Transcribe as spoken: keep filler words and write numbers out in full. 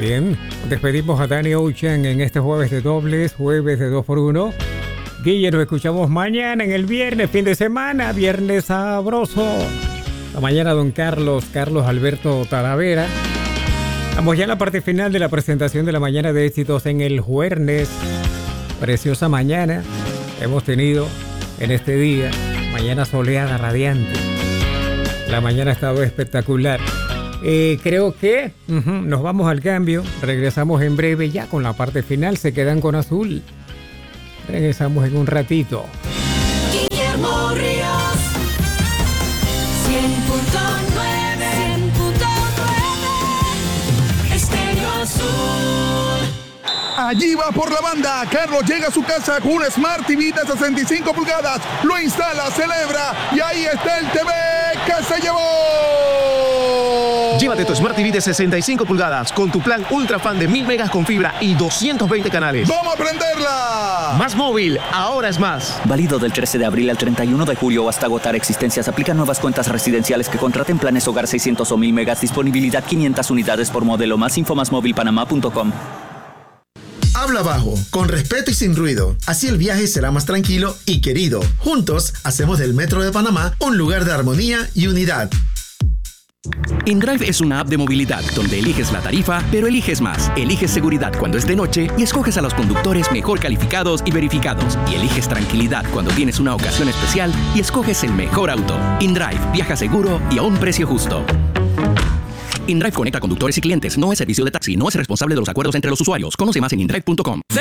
Bien, despedimos a Danny Ocean en este jueves de dobles, jueves de dos por uno. Guille, nos escuchamos mañana en el viernes, fin de semana, viernes sabroso. La mañana, don Carlos, Carlos Alberto Talavera. Estamos ya en la parte final de la presentación de la mañana de éxitos en el jueves. Preciosa mañana hemos tenido en este día, mañana soleada, radiante. La mañana ha estado espectacular. Eh, creo que uh-huh, nos vamos al cambio. Regresamos en breve ya con la parte final. Se quedan con Azul. Regresamos en un ratito. Guillermo Ríos, cien punto nueve, cien punto nueve, Estéreo Azul. Allí va por la banda. Carlos llega a su casa con un Smart T V de sesenta y cinco pulgadas. Lo instala, celebra y ahí está el T V que se llevó. Llévate tu Smart T V de sesenta y cinco pulgadas con tu plan Ultra Fan de mil megas con fibra y doscientos veinte canales. ¡Vamos a prenderla! Más móvil, ahora es más. Válido del trece de abril al treinta y uno de julio o hasta agotar existencias. Aplican nuevas cuentas residenciales que contraten planes hogar seiscientos o mil megas. Disponibilidad quinientas unidades por modelo. Más info más móvil panamá punto com. Habla bajo, con respeto y sin ruido. Así el viaje será más tranquilo y querido. Juntos hacemos del Metro de Panamá un lugar de armonía y unidad. InDrive es una app de movilidad donde eliges la tarifa, pero eliges más. Eliges seguridad cuando es de noche y escoges a los conductores mejor calificados y verificados. Y eliges tranquilidad cuando tienes una ocasión especial y escoges el mejor auto. InDrive, viaja seguro y a un precio justo. InDrive conecta conductores y clientes. No es servicio de taxi. No es responsable de los acuerdos entre los usuarios. Conoce más en indrive punto com.